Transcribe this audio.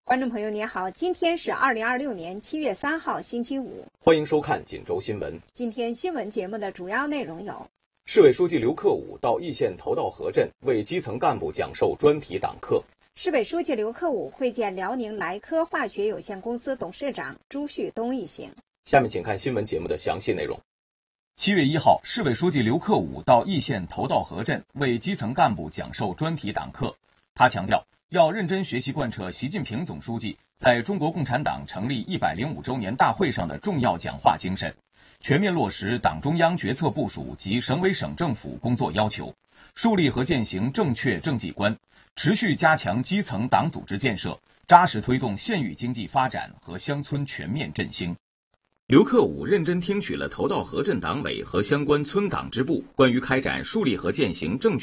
观众朋友您好，今天是2026年7月3号星期五， 欢迎收看锦州新闻。 今天新闻节目的主要内容有： 市委书记刘克武到易县头道河镇为基层干部讲授专题党课； 市委书记刘克武会见辽宁莱科化学有限公司董事长朱旭东一行。 下面请看新闻节目的详细内容。 7月1号，市委书记刘克武到易县头道河镇为基层干部讲授专题党课。他强调，要认真学习贯彻习近平总书记在中国共产党成立105周年大会上的重要讲话精神，全面落实党中央决策部署及省委省政府工作要求，树立和践行正确政绩观，持续加强基层党组织建设，扎实推动县域经济发展和乡村全面振兴。刘克武认真听取了头道河镇党委和相关村党支部关于开展树立和践行正确